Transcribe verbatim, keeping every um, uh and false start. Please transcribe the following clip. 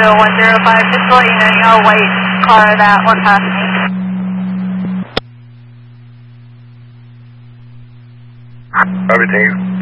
one zero five, just to let you know, you got a white car that went past me. Everything.